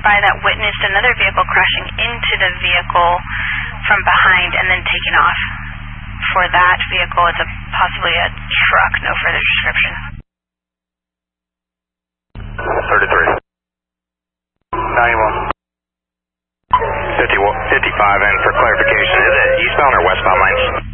nearby that witnessed another vehicle crashing into the vehicle from behind and then taking off. For that vehicle, it's possibly a truck, no further description. 33. 91. 55, and for clarification, is it eastbound or westbound lanes?